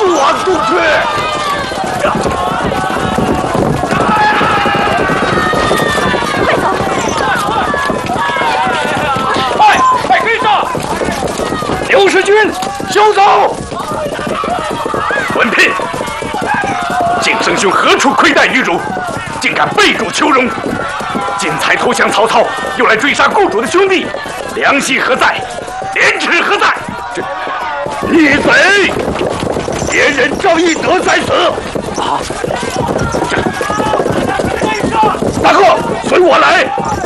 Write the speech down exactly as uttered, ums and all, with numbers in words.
往中去！ 快走！ 快，快跟上！刘世军，休走！文聘，晋生兄何处亏待于汝，竟敢背主求荣？今才投降曹操，又来追杀雇主的兄弟，良心何在？廉耻何在？这逆贼！别人赵翼德在此！啊！大哥，随我来！